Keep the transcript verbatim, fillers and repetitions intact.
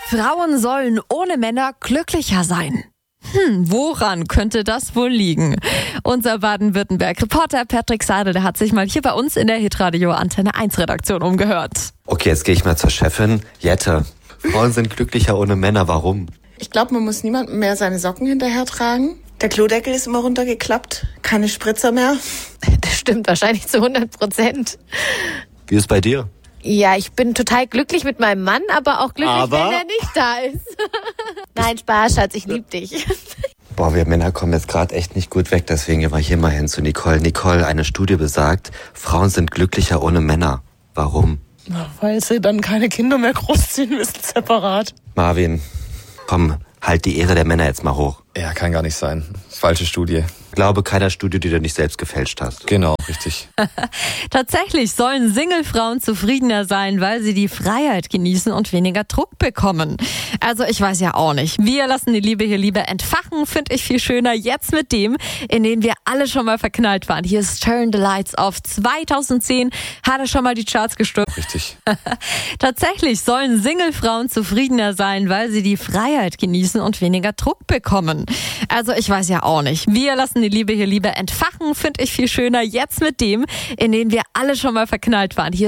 Frauen sollen ohne Männer glücklicher sein. Hm, woran könnte das wohl liegen? Unser Baden-Württemberg-Reporter Patrick Seidel, der hat sich mal hier bei uns in der Hitradio Antenne eins Redaktion umgehört. Okay, jetzt gehe ich mal zur Chefin. Jette, Frauen sind glücklicher ohne Männer. Warum? Ich glaube, man muss niemandem mehr seine Socken hinterher tragen. Der Klodeckel ist immer runtergeklappt. Keine Spritzer mehr. Das stimmt wahrscheinlich zu hundert Prozent. Wie ist es bei dir? Ja, ich bin total glücklich mit meinem Mann, aber auch glücklich, Aber? wenn er nicht da ist. Nein, Spaß, Schatz, ich lieb dich. Boah, wir Männer kommen jetzt gerade echt nicht gut weg, deswegen gehen wir hier mal hin zu Nicole. Nicole, eine Studie besagt, Frauen sind glücklicher ohne Männer. Warum? Na, weil sie dann keine Kinder mehr großziehen müssen, separat. Marvin, komm, halt die Ehre der Männer jetzt mal hoch. Ja, kann gar nicht sein. Falsche Studie. Ich glaube keiner Studie, die du nicht selbst gefälscht hast. Genau, richtig. Tatsächlich sollen Singlefrauen zufriedener sein, weil sie die Freiheit genießen und weniger Druck bekommen. Also ich weiß ja auch nicht. Wir lassen die Liebe hier lieber entfachen, finde ich viel schöner. Jetzt mit dem, in den wir alle schon mal verknallt waren. Hier ist Turn the Lights Off. zweitausendzehn hat er schon mal die Charts gestürmt. Richtig. Tatsächlich sollen Singlefrauen zufriedener sein, weil sie die Freiheit genießen und weniger Druck bekommen. Also ich weiß ja auch nicht. Wir lassen die Liebe hier lieber entfachen, finde ich viel schöner. Jetzt mit dem, in den wir alle schon mal verknallt waren. Hier